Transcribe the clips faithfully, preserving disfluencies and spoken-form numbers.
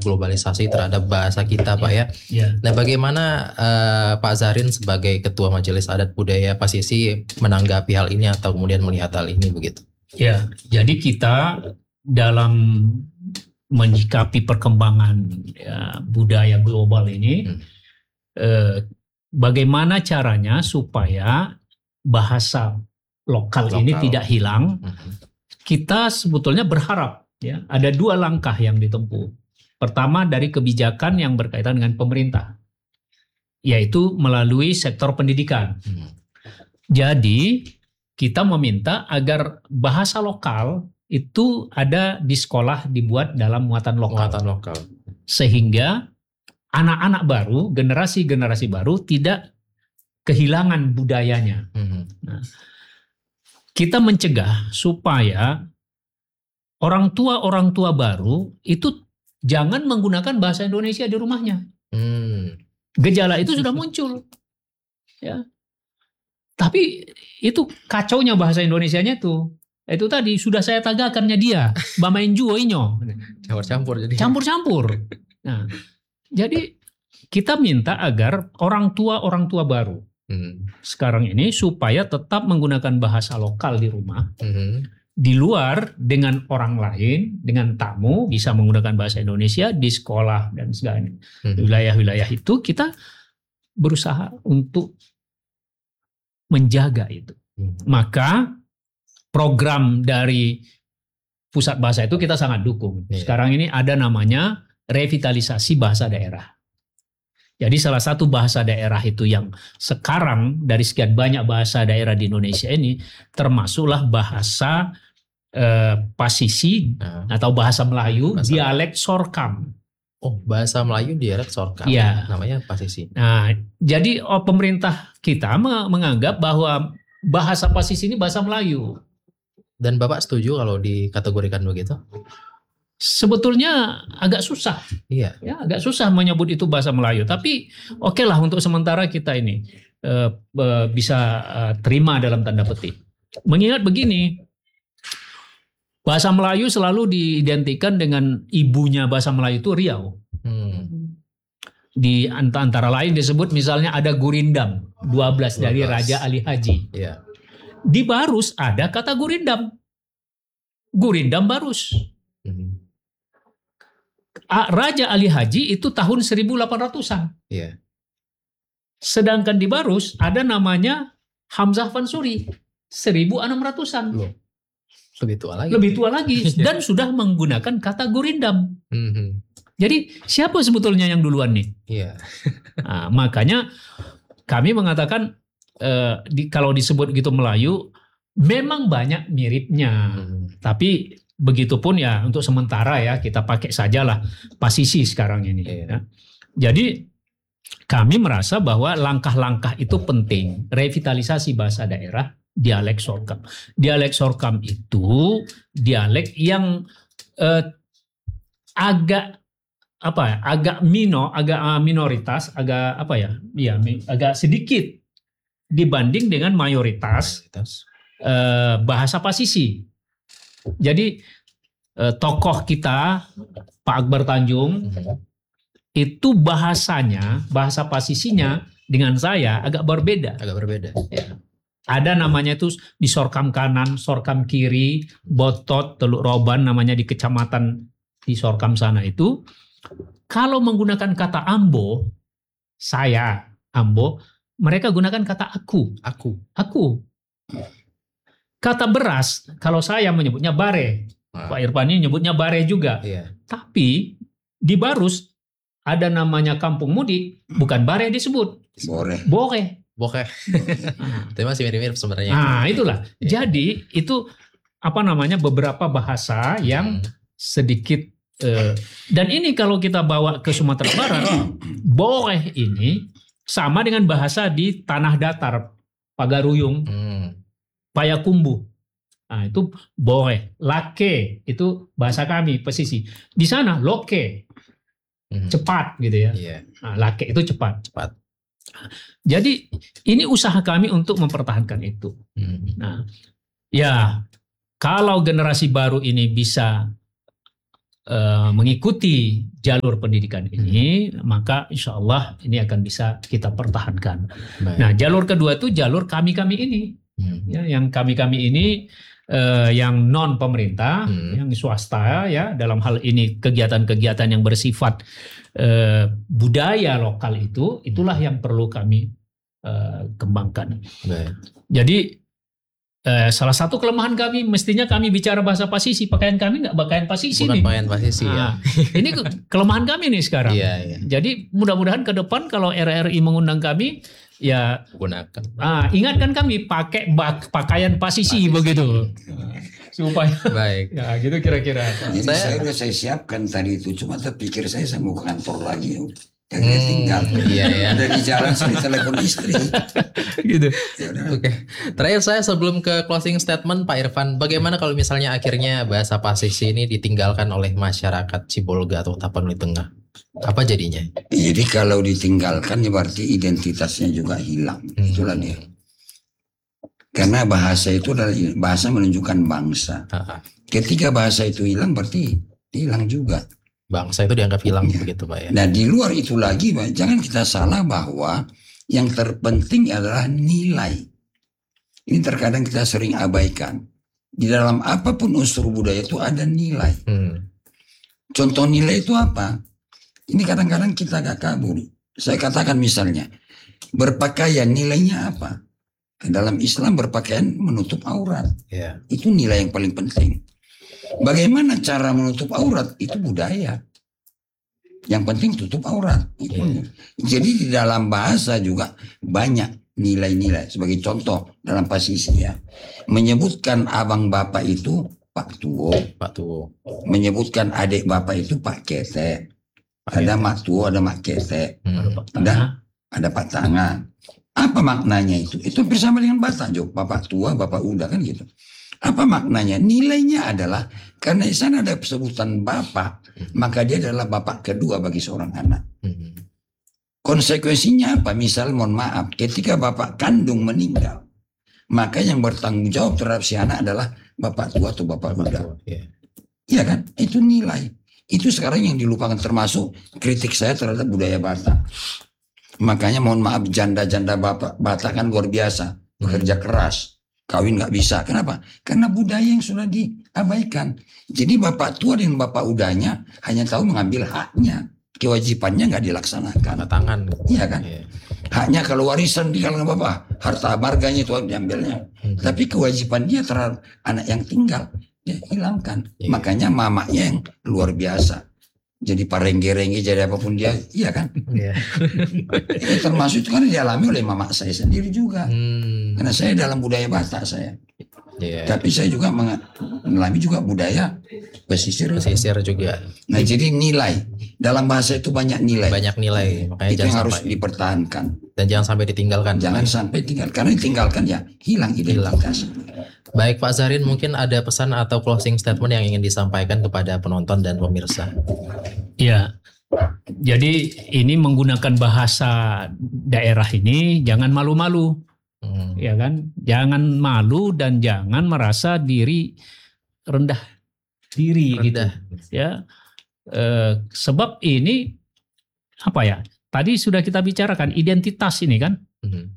globalisasi, terhadap bahasa kita, Pak ya. Ya. Nah, bagaimana uh, Pak Zarin sebagai Ketua Majelis Adat Budaya Pasisi menanggapi hal ini atau kemudian melihat hal ini begitu? Ya, jadi kita dalam menyikapi perkembangan ya, budaya global ini, hmm. eh, bagaimana caranya supaya bahasa lokal, lokal. ini tidak hilang? Hmm. Kita sebetulnya berharap ya ada dua langkah yang ditempuh. Pertama dari kebijakan yang berkaitan dengan pemerintah, yaitu melalui sektor pendidikan. Hmm. Jadi kita meminta agar bahasa lokal itu ada di sekolah dibuat dalam muatan lokal. Muatan lokal. Sehingga anak-anak baru, generasi-generasi baru tidak kehilangan budayanya. Hmm. Nah, kita mencegah supaya orang tua-orang tua baru itu jangan menggunakan bahasa Indonesia di rumahnya. Hmm. Gejala itu sudah muncul. Ya. Tapi itu kacaunya bahasa Indonesianya tuh. Itu tadi sudah saya tagakannya dia. Bamain juo inyo. Campur-campur jadi. Campur-campur. Nah, jadi kita minta agar orang tua-orang tua baru hmm. sekarang ini supaya tetap menggunakan bahasa lokal di rumah. Hmm. Di luar dengan orang lain, dengan tamu bisa menggunakan bahasa Indonesia di sekolah dan segala hmm. wilayah-wilayah itu kita berusaha untuk menjaga itu. Hmm. Maka program dari pusat bahasa itu kita sangat dukung. Yeah. Sekarang ini ada namanya revitalisasi bahasa daerah. Jadi salah satu bahasa daerah itu yang sekarang dari sekian banyak bahasa daerah di Indonesia ini termasuklah bahasa eh, Pasisi nah. atau bahasa Melayu bahasa dialek Sorkam. Oh, bahasa Melayu dialek Sorkam. Ya. Namanya Pasisi. Nah, jadi oh, pemerintah kita menganggap bahwa bahasa Pasisi ini bahasa Melayu. Dan Bapak setuju kalau dikategorikan begitu? Sebetulnya agak susah. Iya. Ya, agak susah menyebut itu bahasa Melayu. Tapi oke lah untuk sementara kita ini uh, uh, bisa uh, terima dalam tanda petik. Mengingat begini, bahasa Melayu selalu diidentikan dengan ibunya bahasa Melayu itu Riau. Hmm. Di antara lain disebut misalnya ada Gurindam dua belas dari Raja Ali Haji. Iya. Di Barus ada kata Gurindam. Gurindam Barus. Hmm. Raja Ali Haji itu tahun seribu delapan ratusan. Iya. Sedangkan di Barus ada namanya Hamzah Fansuri seribu enam ratusan. Loh. Lebih tua lagi. Lebih tua lagi dan sudah menggunakan kata Gurindam. Mm-hmm. Jadi siapa sebetulnya yang duluan nih? Iya. Nah, makanya kami mengatakan eh, di, kalau disebut gitu Melayu memang banyak miripnya. Mm-hmm. Tapi begitupun ya untuk sementara ya kita pakai sajalah Pasisi sekarang ini. Iya. Ya. Jadi kami merasa bahwa langkah-langkah itu penting. Revitalisasi bahasa daerah. Dialek Sorkam. Dialek Sorkam itu dialek yang eh, agak apa ya, agak mino, agak minoritas, agak apa ya, ya agak sedikit dibanding dengan mayoritas, mayoritas. Eh, bahasa Pasisi. Jadi eh, tokoh kita Pak Akbar Tanjung mm-hmm. itu bahasanya, bahasa Pasisinya dengan saya agak berbeda. Agak berbeda. Ya. Ada namanya itu di Sorkam kanan, Sorkam kiri, Botot, Teluk Roban namanya di kecamatan di Sorkam sana itu. Kalau menggunakan kata ambo, saya ambo, mereka gunakan kata aku. Aku. Aku. Kata beras, kalau saya menyebutnya bare. Nah. Pak Irfani menyebutnya bare juga. Iya. Tapi di Barus ada namanya Kampung Mudik, bukan bare disebut. Bore. Bore. Bokeh. Tapi masih mirip-mirip sebenarnya. Nah, itulah. Ya. Jadi itu apa namanya beberapa bahasa yang hmm. sedikit eh, dan ini kalau kita bawa ke Sumatera Barat, boreh ini sama dengan bahasa di tanah datar, Pagaruyung, hmm. Payakumbuh. Nah, itu boreh. Lake itu bahasa kami pesisi. Di sana loke. Hmm. Cepat gitu ya. Yeah. Nah, lake itu cepat. Cepat. Jadi ini usaha kami untuk mempertahankan itu. Hmm. Nah, ya kalau generasi baru ini bisa uh, mengikuti jalur pendidikan ini, hmm. maka insya Allah ini akan bisa kita pertahankan. Baik. Nah, jalur kedua itu jalur kami-kami ini, hmm. ya, yang kami-kami ini uh, yang non pemerintah, hmm. yang swasta, ya, dalam hal ini kegiatan-kegiatan yang bersifat uh, budaya lokal itu, itulah yang perlu kami uh, kembangkan. Baik. Jadi Eh, salah satu kelemahan kami, mestinya kami bicara bahasa Pasisi, pakaian kami nggak pakaian Pasisi. Bukan nih. pakaian Pasisi nah, ya. Ini kelemahan kami nih sekarang. Iya, iya. Jadi mudah-mudahan ke depan kalau R R I mengundang kami, ya gunakan. Ah, ingatkan kami pakai bak, pakaian Pasisi, Pasisi begitu. Supaya baik. Ya gitu kira-kira. Jadi saya, saya udah saya siapkan tadi itu, cuma terpikir saya saya mau ke kantor lagi. Yang hmm, tinggal, iya, iya. Ada di jalan saya telepon istri. Gitu. Oke. Okay. Terakhir saya sebelum ke closing statement Pak Irfan, bagaimana kalau misalnya akhirnya bahasa Pasisi ini ditinggalkan oleh masyarakat Sibolga atau Tapanuli Tengah? Apa jadinya? Jadi kalau ditinggalkan ya berarti identitasnya juga hilang. Hmm. Itulah dia. Karena bahasa itu adalah bahasa menunjukkan bangsa. Ha-ha. Ketika bahasa itu hilang berarti hilang juga. Bangsa itu dianggap hilang ya. Begitu Pak ya. Nah di luar itu lagi Pak, jangan kita salah bahwa yang terpenting adalah nilai. Ini terkadang kita sering abaikan. Di dalam apapun unsur budaya itu ada nilai. Hmm. Contoh nilai itu apa? Ini kadang-kadang kita gak kabur. Saya katakan misalnya, berpakaian nilainya apa? Dalam Islam berpakaian menutup aurat. Yeah. Itu nilai yang paling penting. Bagaimana cara menutup aurat? Itu budaya. Yang penting tutup aurat. Itu. Yeah. Jadi di dalam bahasa juga banyak nilai-nilai. Sebagai contoh dalam Pasisi ya, menyebutkan abang bapak itu Pak Tuo. Pak Tuo. Menyebutkan adik bapak itu Pak Kete. Ada Mak Tuo, ada Mak Kete. Hmm. Ada, ada Pak Tangan. Apa maknanya itu? Itu bersama dengan Batak, Jo. Bapak tua, bapak udah kan gitu. Apa maknanya? Nilainya adalah karena di sana ada sebutan bapak, maka dia adalah bapak kedua bagi seorang anak. Konsekuensinya apa? Misal mohon maaf, ketika bapak kandung meninggal, maka yang bertanggung jawab terhadap si anak adalah bapak tua atau bapak muda. Iya kan? Itu nilai. Itu sekarang yang dilupakan, termasuk kritik saya terhadap budaya Batak. Makanya mohon maaf, janda-janda bapak Batak kan luar biasa, bekerja keras. Kawin nggak bisa. Kenapa? Karena budaya yang sudah diabaikan. Jadi bapak tua dan bapak udahnya hanya tahu mengambil haknya. Kewajibannya nggak dilaksanakan. Tangan. Iya kan? Yeah. Haknya kalau warisan tinggal nggak apa-apa. Harta marganya itu diambilnya. Hmm. Tapi kewajiban dia terhadap anak yang tinggal, dia hilangkan. Yeah. Makanya mamanya yang luar biasa. Jadi parengge-rengge, jadi apapun dia, iya kan? Yeah. Itu termasuk itu kan dialami oleh mama saya sendiri juga. Hmm. Karena saya dalam budaya Batak saya. Yeah. Tapi saya juga mengalami juga budaya pesisir. Pesisir juga. Nah jadi nilai. Dalam bahasa itu banyak nilai. Banyak nilai. Makanya itu yang harus dipertahankan. Dan jangan sampai ditinggalkan. Jangan sampai tinggal. Karena ditinggalkan ya hilang identitas. Baik Pak Zahrin, mungkin ada pesan atau closing statement yang ingin disampaikan kepada penonton dan pemirsa. Ya, jadi ini menggunakan bahasa daerah ini jangan malu-malu, hmm. ya kan? Jangan malu dan jangan merasa diri rendah diri rendah. Gitu, ya. Eh, sebab ini apa ya? Tadi sudah kita bicarakan identitas ini kan, hmm.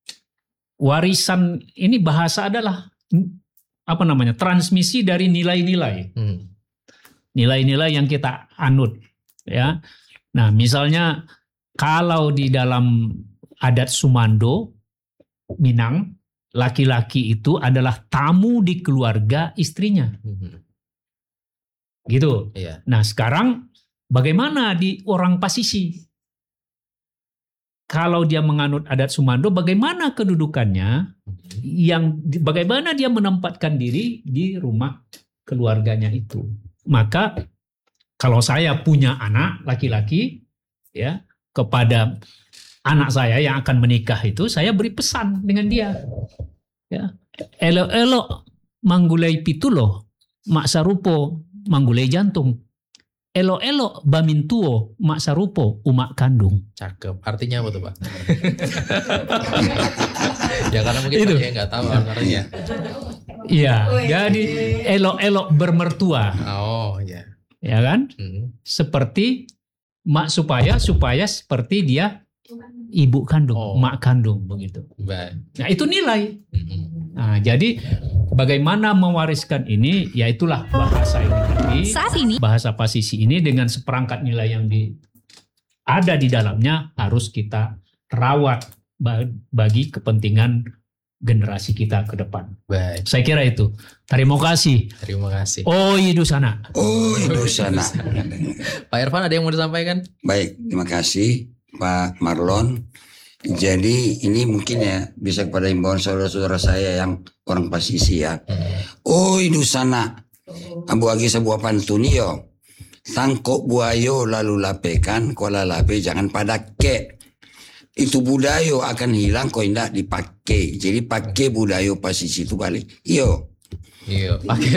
warisan ini bahasa adalah apa namanya, transmisi dari nilai-nilai, hmm. nilai-nilai yang kita anut, ya. Nah, misalnya kalau di dalam adat Sumando, Minang, laki-laki itu adalah tamu di keluarga istrinya, hmm. gitu. Yeah. Nah, sekarang bagaimana di orang Pasisi? Kalau dia menganut adat Sumando, bagaimana kedudukannya? Yang bagaimana dia menempatkan diri di rumah keluarganya itu? Maka kalau saya punya anak laki-laki, ya, kepada anak saya yang akan menikah itu, saya beri pesan dengan dia, ya, elok-elok manggulai pituloh, mak sarupo manggulai jantung. Elok-elok bamin tuo mak sarupo umak kandung. Cakep. Artinya apa tuh Pak? Ya karena mungkin itu. Pak ya nggak tahu artinya. Iya. Jadi elok-elok bermertua. Oh iya. ya kan? Hmm. Seperti mak supaya supaya seperti dia ibu kandung, Oh. mak kandung begitu. Baik. Nah itu nilai. Hmm. Nah jadi bagaimana mewariskan ini, ya itulah bahasa ini tadi. Saat ini Bahasa pasisi ini dengan seperangkat nilai yang di, ada di dalamnya harus kita rawat ba- bagi kepentingan generasi kita ke depan. Baik. Saya kira itu. Terima kasih. Terima kasih. Oh itu sana. Oh itu sana. Pak Irfan ada yang mau disampaikan? Baik, terima kasih Pak Marlon. Jadi ini mungkin ya bisa kepada imbauan saudara-saudara saya yang orang pasisi ya. Oh itu sana. Abu agi sebuah pantunio. Tangkok buayo lalu lapekan, kola lape jangan pada ke. Itu budayo akan hilang kok tidak dipakai. Jadi pakai budayo pasisi itu balik. Iyo. Iya. Pakai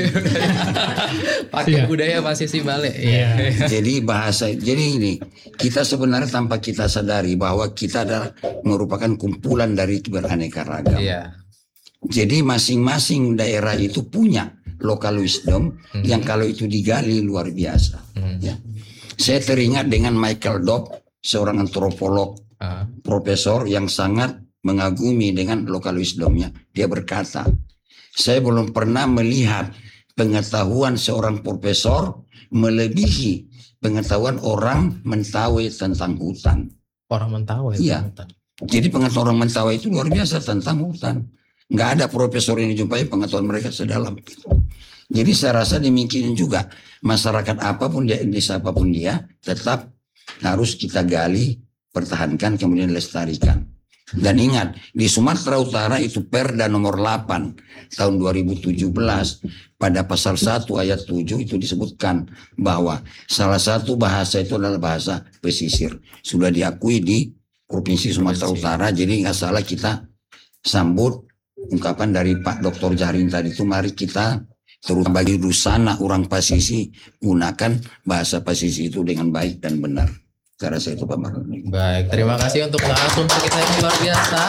pakai Iya. budaya pasisi balik. Iya. Jadi bahasa, jadi ini kita sebenarnya tanpa kita sadari bahwa kita adalah merupakan kumpulan dari beraneka ragam. Iya. Jadi masing-masing daerah itu punya local wisdom Hmm. yang kalau itu digali luar biasa. Hmm. Ya. Saya teringat dengan Michael Dobb, seorang antropolog, Ah. profesor yang sangat mengagumi dengan local wisdomnya. Dia berkata, saya belum pernah melihat pengetahuan seorang profesor melebihi pengetahuan orang Mentawai tentang hutan. Orang Mentawai. Iya. Jadi pengetahuan orang Mentawai itu luar biasa tentang hutan. Nggak ada profesor yang dijumpai pengetahuan mereka sedalam itu. Jadi saya rasa demikian juga masyarakat apapun dia, desa apapun dia, tetap harus kita gali, pertahankan, kemudian lestarikan. Dan ingat, di Sumatera Utara itu Perda nomor delapan tahun dua ribu tujuh belas pada pasal satu ayat tujuh itu disebutkan bahwa salah satu bahasa itu adalah bahasa pesisir. Sudah diakui di Provinsi Sumatera Utara, jadi nggak salah kita sambut ungkapan dari Pak Doktor Jahrin tadi itu, mari kita terutama bagi Dusana orang pasisi gunakan bahasa pasisi itu dengan baik dan benar. Saya rasa itu Pak Marlon. Baik, terima kasih untuk narasumber kita yang luar biasa.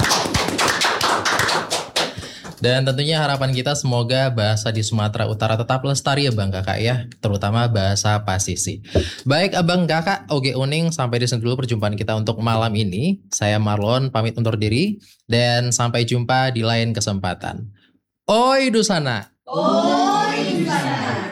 Dan tentunya harapan kita semoga bahasa di Sumatera Utara tetap lestari ya Bang Kakak ya, terutama bahasa pasisi. Baik Abang Kakak, Oge Uning, sampai di sini dulu perjumpaan kita untuk malam ini. Saya Marlon pamit undur diri dan sampai jumpa di lain kesempatan. Oi Dusana. Oi Dusana.